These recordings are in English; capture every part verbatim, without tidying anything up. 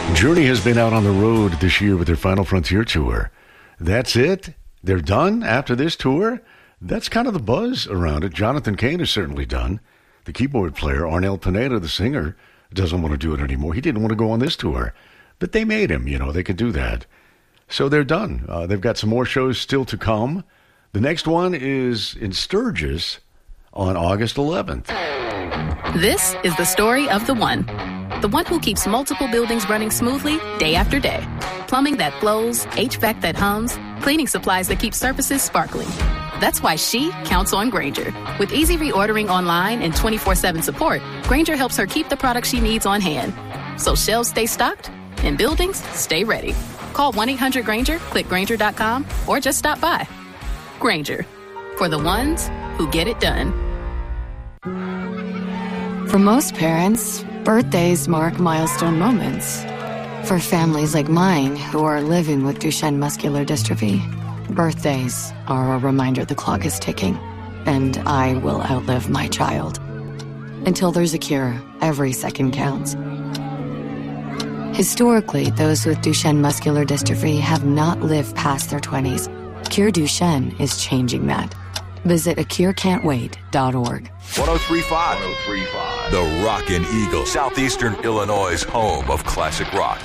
Journey has been out on the road this year with their Final Frontier tour. That's it? They're done after this tour? That's kind of the buzz around it. Jonathan Cain is certainly done. The keyboard player, Arnel Pineda, the singer, doesn't want to do it anymore. He didn't want to go on this tour. But they made him, you know, they could do that. So they're done. Uh, they've got some more shows still to come. The next one is in Sturgis on August eleventh. This is the story of the one. The one who keeps multiple buildings running smoothly day after day. Plumbing that flows, H V A C that hums, cleaning supplies that keep surfaces sparkling. That's why she counts on Grainger. With easy reordering online and twenty-four seven support, Grainger helps her keep the products she needs on hand. So shelves stay stocked and buildings stay ready. Call one eight hundred Grainger, click Grainger dot com, or just stop by. Grainger, for the ones who get it done. For most parents, birthdays mark milestone moments. For families like mine who are living with Duchenne muscular dystrophy, birthdays are a reminder the clock is ticking, and I will outlive my child. Until there's a cure, every second counts. Historically, those with Duchenne muscular dystrophy have not lived past their twenties. Cure Duchenne is changing that. Visit a cure can't wait dot org. one oh three point five. one oh three point five. The Rockin' Eagle, Southeastern Illinois' home of classic rock.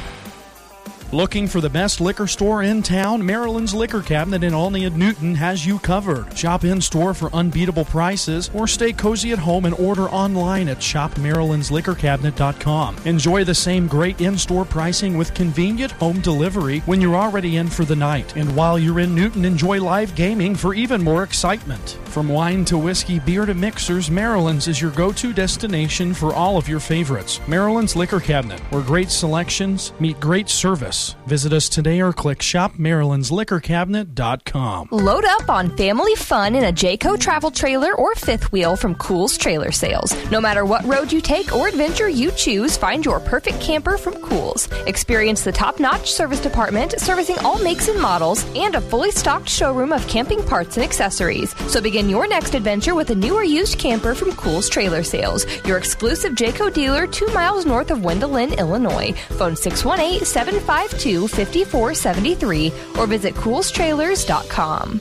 Looking for the best liquor store in town? Maryland's Liquor Cabinet in Olney and Newton has you covered. Shop in-store for unbeatable prices or stay cozy at home and order online at shop marylands liquor cabinet dot com. Enjoy the same great in-store pricing with convenient home delivery when you're already in for the night. And while you're in Newton, enjoy live gaming for even more excitement. From wine to whiskey, beer to mixers, Maryland's is your go-to destination for all of your favorites. Maryland's Liquor Cabinet, where great selections meet great service. Visit us today or click shop marylands liquor cabinet dot com. Load up on family fun in a Jayco travel trailer or fifth wheel from Kohl's Trailer Sales. No matter what road you take or adventure you choose, find your perfect camper from Kohl's. Experience the top-notch service department servicing all makes and models and a fully stocked showroom of camping parts and accessories. So begin your next adventure with a new or used camper from Kohl's Trailer Sales, your exclusive Jayco dealer two miles north of Wendelin, Illinois. Phone six one eight, seven five two, five four seven three or visit kohls trailers dot com.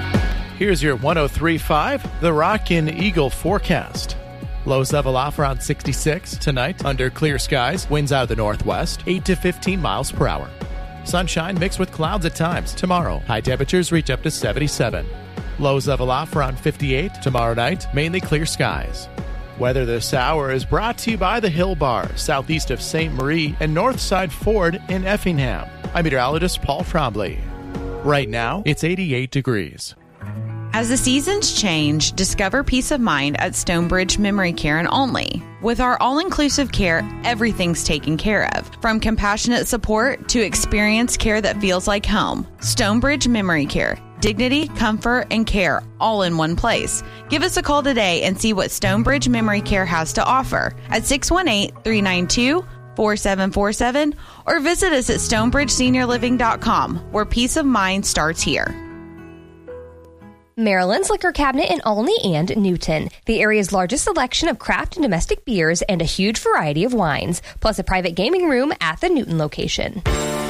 Here's your one oh three point five, the Rockin' Eagle forecast. Lows level off around sixty-six tonight under clear skies, winds out of the northwest, eight to fifteen miles per hour. Sunshine mixed with clouds at times. Tomorrow, high temperatures reach up to seventy-seven. Lows level off around fifty-eight. Tomorrow night, mainly clear skies. Weather this hour is brought to you by the Hill Bar, southeast of Saint Marie and Northside Ford in Effingham. I'm meteorologist Paul Trombley. Right now, it's eighty-eight degrees. As the seasons change, discover peace of mind at Stonebridge Memory Care in Olney. With our all-inclusive care, everything's taken care of. From compassionate support to experienced care that feels like home. Stonebridge Memory Care. Dignity, comfort, and care all in one place. Give us a call today and see what Stonebridge Memory Care has to offer at six one eight, three nine two, four seven four seven or visit us at stonebridge senior living dot com, where peace of mind starts here. Maryland's Liquor Cabinet in Olney and Newton, the area's largest selection of craft and domestic beers and a huge variety of wines, plus a private gaming room at the Newton location.